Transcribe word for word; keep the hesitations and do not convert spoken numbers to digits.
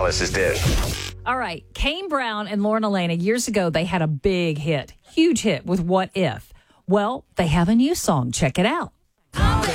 Alice's dish. All right. Kane Brown and Lauren Elena, years ago, they had a big hit, huge hit with What If. Well, they have a new song. Check it out.